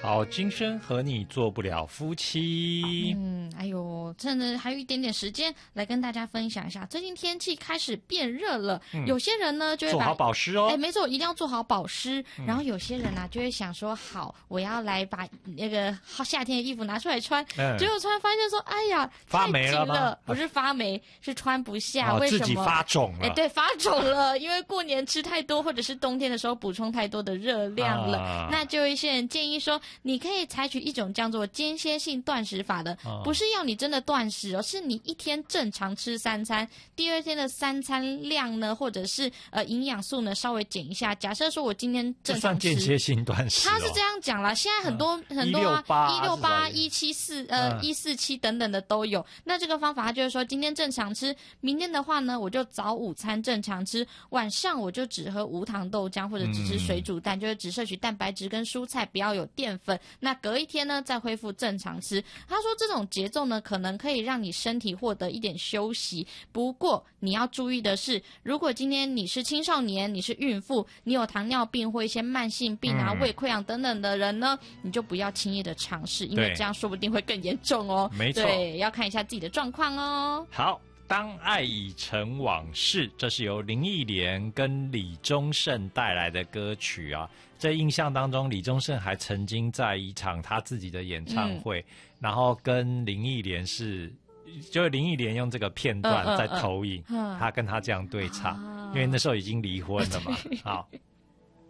好，今生和你做不了夫妻。 哎呦，真的还有一点点时间来跟大家分享一下。最近天气开始变热了，有些人呢就会做好保湿哦。 没错，一定要做好保湿。然后有些人就会想说，好，我要来把那个夏天的衣服拿出来穿，结果穿发现说，哎呀， 发霉了吗？ 不是发霉，是穿不下。为什么？ 自己发肿了。 对，发肿了，因为过年吃太多，或者是冬天的时候补充太多的热量了。那就有一些人建议说，你可以采取一种叫做间歇性断食法的，不是要你真的断食哦，是你一天正常吃3餐，第二天的3餐量呢，或者是营养素呢稍微减一下。假设说我今天正常吃， 这算间歇性断食他是这样讲啦，现在很多 168、 174、147等等的都有。那这个方法他就是说，今天正常吃，明天的话呢，我就早午餐正常吃，晚上我就只喝无糖豆浆或者只吃水煮蛋，就是只摄取蛋白质跟蔬菜，不要有淀粉。那隔一天呢再恢复正常吃。他说这种节奏呢可能可以让你身体获得一点休息，不过你要注意的是，如果今天你是青少年，你是孕妇，你有糖尿病或一些慢性病胃溃疡等等的人呢，你就不要轻易的尝试，因为这样说不定会更严重哦。 没错， 对，要看一下自己的状况哦。 好，当爱已成往事，这是由林忆莲跟李宗盛带来的歌曲啊。在印象当中，李宗盛还曾经在一场他自己的演唱会，然后跟林忆莲就是林忆莲用这个片段在投影，他跟他这样对唱，因为那时候已经离婚了嘛。好。